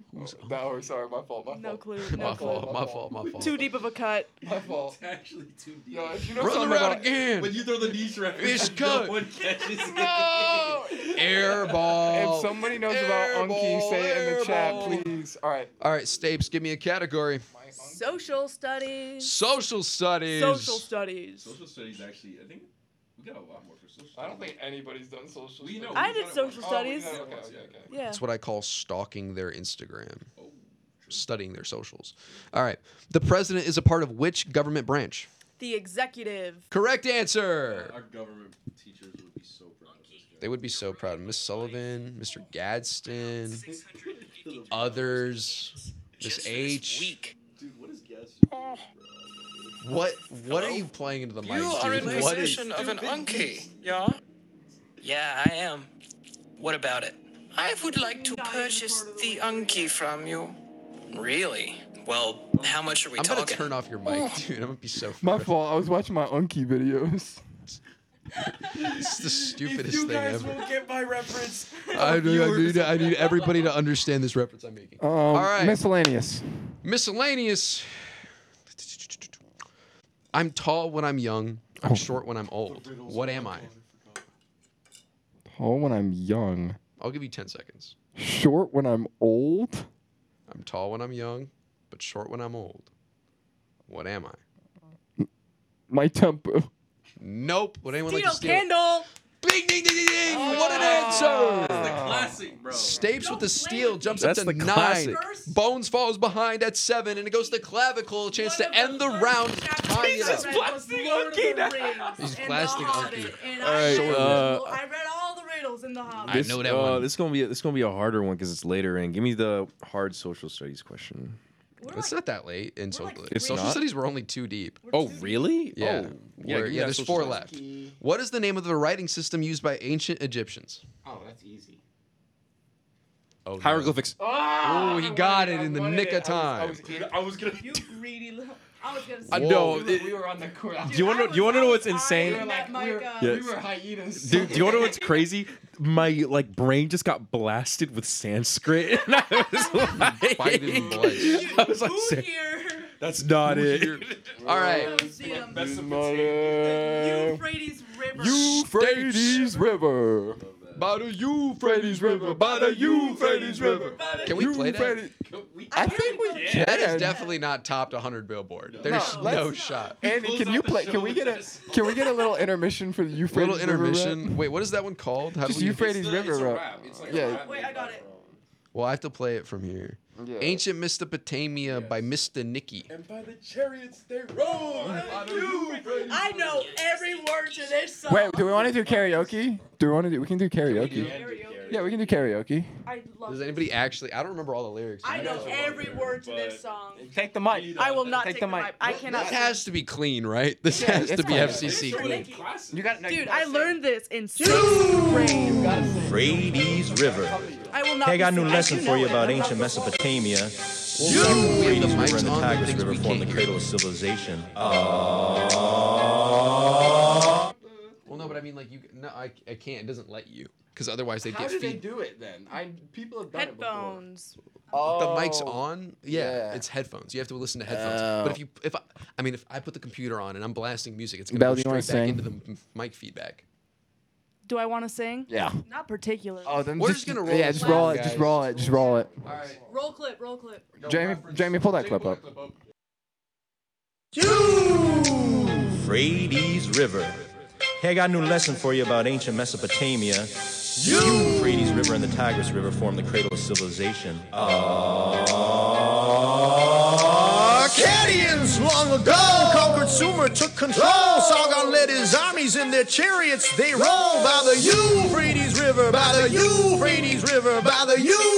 No, sorry, my fault. No clue. My fault. Too deep of a cut. My fault. It's actually too deep. Yo, if you know Run something around about again. When you throw the niche reference, It's cut. no one catches it. No! Air ball. If somebody knows about Unky, say it in the chat, please. All right. All right, Stapes, give me a category. Social studies. Social studies. Social studies. Social studies, actually, I think we got a lot more for social studies. I don't think anybody's done social We studies. know. I did social Oh, studies. Okay. Yeah. That's what I call stalking their Instagram. Oh, true. Studying their socials. All right. The president is a part of which government branch? The executive. Correct answer. Our government teachers would be so proud of this guy. They would be so proud. Miss Sullivan, Mr. Gadsden, others, Miss H. Dude, what is gas? What are you playing into the mic, You are in dude? What is? possession of an Unky, yeah? Yeah, I am. What about it? I would like to purchase the Unky from you. Really? Well, how much are we I'm talking? gonna turn off your mic, dude. I'm gonna be so. My fault. I was watching my Unky videos. This is the stupidest thing ever. won't get my reference. I need everybody to understand this reference I'm making. All right. Miscellaneous. Miscellaneous. I'm tall when I'm young. I'm Oh. short when I'm old. What am I? Tall when I'm young. I'll give you 10 seconds. Short when I'm old. I'm tall when I'm young, but short when I'm old. What am I? My tempo. Nope. Would anyone like Tito to steal? Candle. Ding, ding, ding, ding, ding. What an answer. That's the classic, bro. Stapes with the steal jumps That's up to the 9. classic. Bones falls behind at 7, and it goes to Clavicle. A chance to end the round. Tie it up. Plastic Unky. He's plastic Unky. All right, I read all the riddles in the Hobbit. I know that one. This is gonna be a harder one because it's later in. Give me the hard social studies question. It's not that late in social. like It's Social not? studies were only 2 deep. Oh, really? Yeah. Oh, We're- give me yeah, that there's social 4 studies. left. What is the name of the writing system used by ancient Egyptians? Oh, that's easy. Oh, Hieroglyphics. Oh, he got it in the nick of time. I was gonna. You greedy little. I was gonna say. I know. We were on the court. Do you want to know what's insane? We were Yes. hyenas. Dude, do you want to know what's crazy? My brain just got blasted with Sanskrit, and I was like, Fighting blood. I was like, Who here? that's not it. All right. Euphrates River. Euphrates River. By the Euphrates River. By the Euphrates River. Can we play that? I think we can. That is definitely not topped 100 Billboard. There's No, no let's- shot. Andy, can you play? Can we get a little intermission for the Euphrates Little River intermission. rap? Wait, what is that one called? How do Just we? Euphrates River rap. rap. It's like Yeah. a rap. Wait, I got it. Well, I have to play it from here. Yeah. Ancient Mesopotamia by Mr. Nicky. And by the chariots they roll. I know every word to this song. Wait, do we want to do karaoke? Do we want to do? We can do karaoke. Yeah, we can do karaoke. I love Does it. anybody actually? I don't remember all the lyrics. I know every word to this song. Take the mic. I will not take the mic. I cannot. This has to be clean, right? This Yeah, has to it's be fine. FCC clean. You got Dude, I learned this in 6th grade. Euphrates River. I will not. Hey, I got a be new singing. lesson I for you know it. about ancient Mesopotamia. We have the Euphrates River mics and the on, but Tigris things River we form can't the hear. cradle of civilization. Well, no, but I mean, like you. No, I can't. It doesn't let you, because otherwise they'd How get did they feed. do it then? People have done Headphones. The mic's on. Yeah, yeah. it's headphones. You have to listen to headphones. Oh. But if I put the computer on and I'm blasting music, it's Belle, gonna do go you straight wanna back sing? into the mic feedback. Do I want to sing? Yeah. Not particularly. Oh, then We're just gonna roll Yeah, this just roll one, it. Just guys. roll it. Just roll it. All right. Roll clip. Roll clip. Jamie, pull that clip up. Euphrates River. Hey, I got a new lesson for you about ancient Mesopotamia. Euphrates River and the Tigris River form the cradle of civilization. Akkadians long ago conquered Sumer, took control. Sargon led his armies in their chariots. They roll by the Euphrates River, by the Euphrates River, by the Euphrates